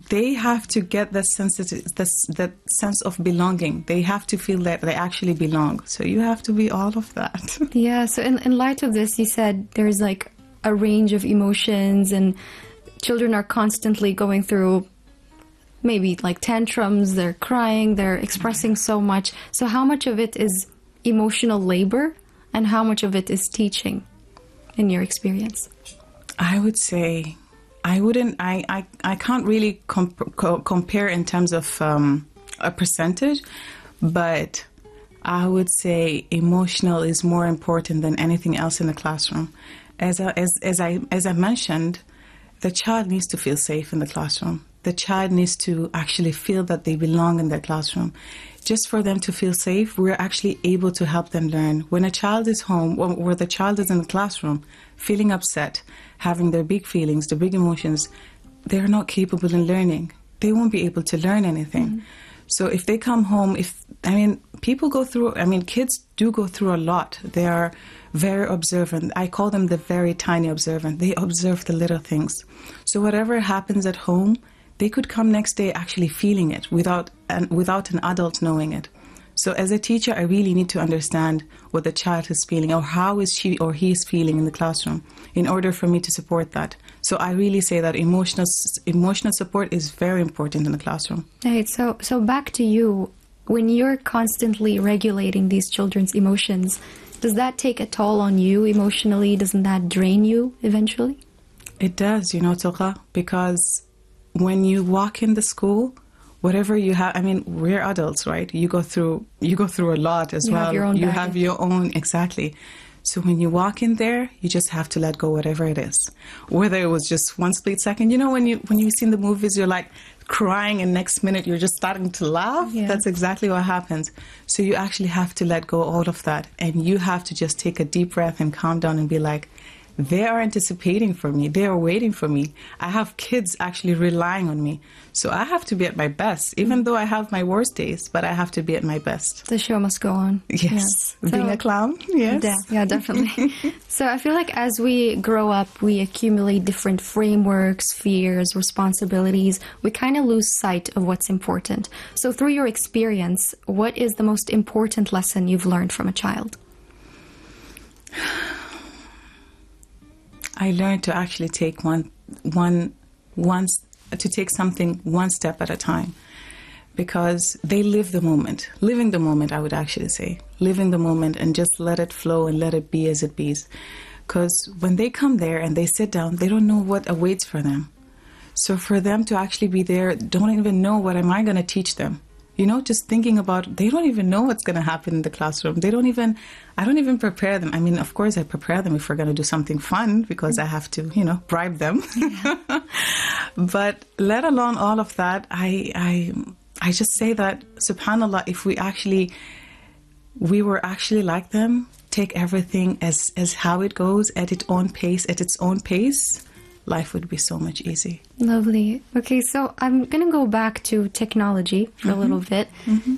they have to get that sense of belonging. They have to feel that they actually belong. So you have to be all of that. Yeah, so in light of this, you said there's like a range of emotions and children are constantly going through maybe like tantrums, they're crying, they're expressing so much. So how much of it is emotional labor and how much of it is teaching in your experience? I would say I can't really compare in terms of a percentage, but I would say emotional is more important than anything else in the classroom. As I mentioned, the child needs to feel safe in the classroom. The child needs to actually feel that they belong in their classroom. Just for them to feel safe, we're actually able to help them learn. When a child is home, or the child is in the classroom, feeling upset, having their big feelings, the big emotions, they're not capable in learning. They won't be able to learn anything. Mm-hmm. So if they come home, kids do go through a lot. They are very observant. I call them the very tiny observant. They observe the little things. So whatever happens at home, they could come next day actually feeling it without an adult knowing it. So as a teacher, I really need to understand what the child is feeling or how is she or he is feeling in the classroom in order for me to support that. So I really say that emotional support is very important in the classroom. Right. So back to you. When you're constantly regulating these children's emotions, does that take a toll on you emotionally? Doesn't that drain you eventually? It does, Tuqa, because when you walk in the school, whatever you have, we're adults, right? You go through a lot as well. You have your own, exactly. So when you walk in there, you just have to let go whatever it is. Whether it was just one split second, when you see in the movies, you're like crying and next minute you're just starting to laugh. Yeah. That's exactly what happens. So you actually have to let go all of that. And you have to just take a deep breath and calm down and be like, they are anticipating for me. They are waiting for me. I have kids actually relying on me. So I have to be at my best, even though I have my worst days, but I have to be at my best. The show must go on. Yes. Being a clown, yes. Yeah, definitely. So I feel like as we grow up, we accumulate different frameworks, fears, responsibilities. We kind of lose sight of what's important. So through your experience, what is the most important lesson you've learned from a child? I learned to actually take something one step at a time, because they live the moment. Living the moment, I would actually say. Living the moment and just let it flow and let it be as it be. Because when they come there and they sit down, they don't know what awaits for them. So for them to actually be there, don't even know what am I going to teach them. Just thinking about, they don't even know what's going to happen in the classroom. I don't even prepare them. Of course, I prepare them if we're going to do something fun, because I have to, bribe them. Yeah. But let alone all of that, I just say that, subhanAllah, if we were actually like them, take everything as how it goes at its own pace, life would be so much easier. Lovely. Okay, so I'm going to go back to technology for a little bit. Mm-hmm.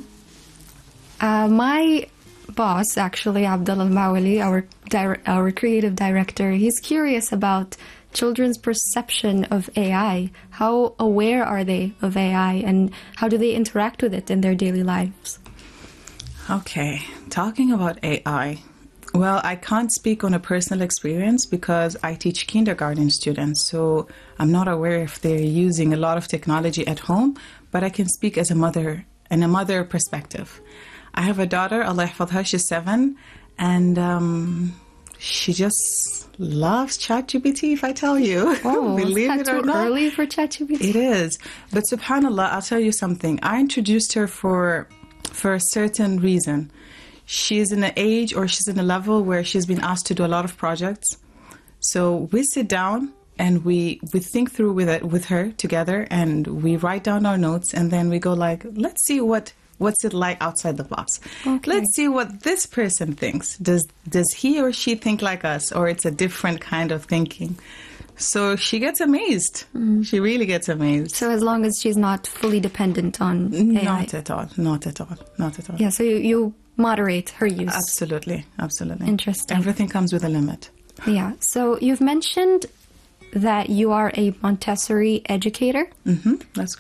My boss, actually, Abdullah Al-Mawali, our creative director, he's curious about children's perception of AI. How aware are they of AI and how do they interact with it in their daily lives? Okay, talking about AI. Well, I can't speak on a personal experience because I teach kindergarten students, so I'm not aware if they're using a lot of technology at home, but I can speak as a mother, in a mother perspective. I have a daughter, Allah yahfadha, she's 7, and she just loves ChatGPT, if I tell you. Oh, believe it or not. Early for ChatGPT? It is. But subhanAllah, I'll tell you something. I introduced her for a certain reason. She's in an age, or she's in a level where she's been asked to do a lot of projects. So we sit down and we think through with her together, and we write down our notes, and then we go like, let's see what's it like outside the box. Okay. Let's see what this person thinks. Does he or she think like us, or it's a different kind of thinking? So she gets amazed. Mm. She really gets amazed. So as long as she's not fully dependent on AI. Not at all. Yeah, so you moderate her use. Absolutely. Interesting. Everything comes with a limit. Yeah. So you've mentioned that you are a Montessori educator. Mm-hmm. That's